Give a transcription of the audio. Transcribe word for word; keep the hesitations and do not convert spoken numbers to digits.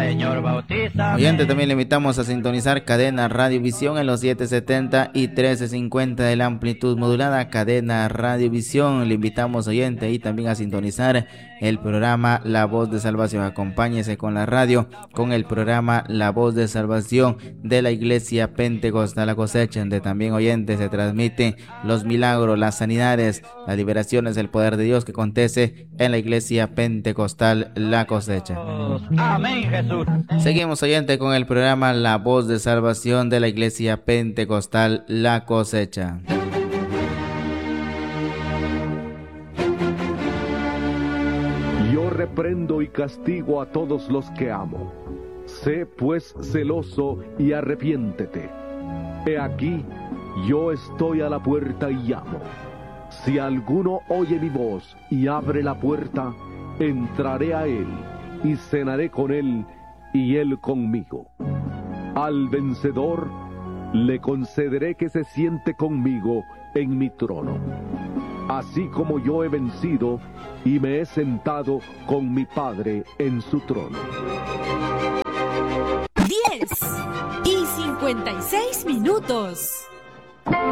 Señor, bautiza. Oyente, también le invitamos a sintonizar Cadena Radiovisión en los setecientos setenta y trece cincuenta de la amplitud modulada. Cadena Radiovisión, le invitamos, oyente, y también a sintonizar el programa La Voz de Salvación. Acompáñese con la radio, con el programa La Voz de Salvación de la Iglesia Pentecostal La Cosecha, donde también, oyente, se transmiten los milagros, las sanidades, las liberaciones, el poder de Dios que acontece en la Iglesia Pentecostal La Cosecha. Amén, Jesús. Seguimos, oyente, con el programa La Voz de Salvación de la Iglesia Pentecostal La Cosecha. Yo reprendo y castigo a todos los que amo. Sé pues celoso y arrepiéntete. He aquí, yo estoy a la puerta y llamo. Si alguno oye mi voz y abre la puerta, entraré a él y cenaré con él y él conmigo. Al vencedor le concederé que se siente conmigo en mi trono, así como yo he vencido y me he sentado con mi Padre en su trono. diez y cincuenta y seis minutos.